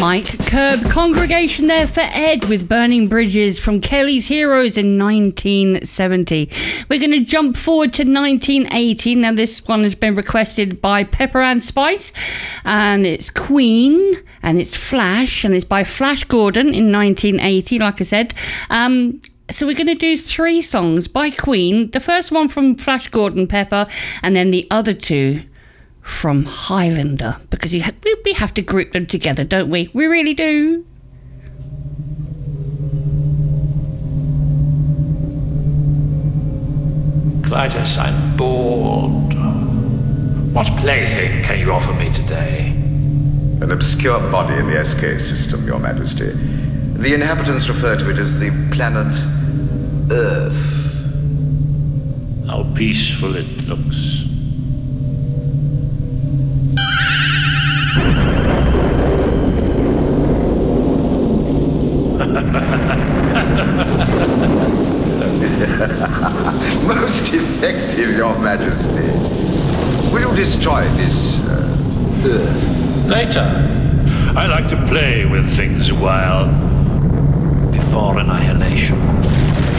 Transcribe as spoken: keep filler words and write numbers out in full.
Mike Curb. Congregation there for Ed with Burning Bridges from Kelly's Heroes in nineteen seventy. We're going to jump forward to nineteen eighty. Now this one has been requested by Pepper and Spice, and it's Queen, and it's Flash, and it's by Flash Gordon in nineteen eighty, like I said. Um... So we're going to do three songs by Queen. The first one from Flash Gordon, Pepper, and then the other two from Highlander, because you ha- we have to group them together, don't we? We really do. Clytus, I'm bored. What plaything can you offer me today? An obscure body in the S K system, Your Majesty. The inhabitants refer to it as the planet Earth. How peaceful it looks. Most effective, Your Majesty. Will you destroy this uh, Earth? Later. I like to play with things a while. Before annihilation.